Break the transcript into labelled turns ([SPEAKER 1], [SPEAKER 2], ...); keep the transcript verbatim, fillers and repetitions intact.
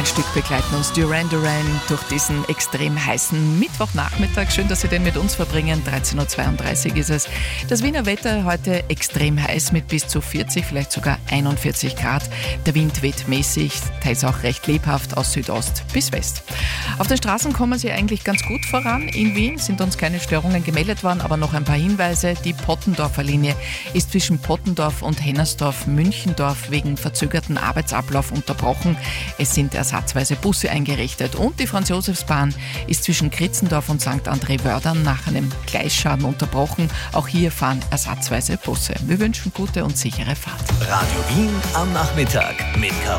[SPEAKER 1] Ein Stück begleiten uns Duran Duran durch diesen extrem heißen Mittwochnachmittag. Schön, dass Sie den mit uns verbringen. dreizehn Uhr zweiunddreißig ist es. Das Wiener Wetter heute extrem heiß mit bis zu vierzig, vielleicht sogar einundvierzig Grad. Der Wind weht mäßig, teils auch recht lebhaft aus Südost bis West. Auf den Straßen kommen Sie eigentlich ganz gut voran. In Wien sind uns keine Störungen gemeldet worden, aber noch ein paar Hinweise. Die Pottendorfer Linie ist zwischen Pottendorf und Hennersdorf-Münchendorf wegen verzögerten Arbeitsablauf unterbrochen. Es sind ersatzweise Busse eingerichtet und die Franz-Josefs-Bahn ist zwischen Kritzendorf und Sankt André-Wördern nach einem Gleisschaden unterbrochen. Auch hier fahren ersatzweise Busse. Wir wünschen gute und sichere Fahrt.
[SPEAKER 2] Radio Wien am Nachmittag mit Caroline